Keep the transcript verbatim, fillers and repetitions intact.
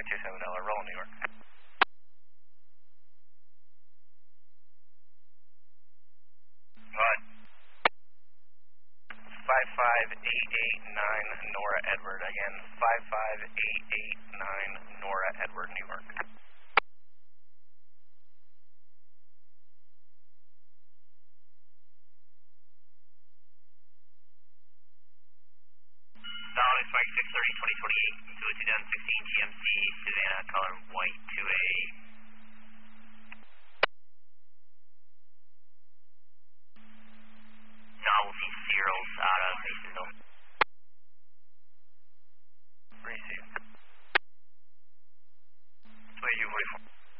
five two seven L R, roll New York. What? five five eight eight nine Nora Edward, again, five five eight eight nine Nora Edward, New York. Solid Spike six thirty twenty twenty-eight, two two down sixteen G M C, Savannah, color white two A.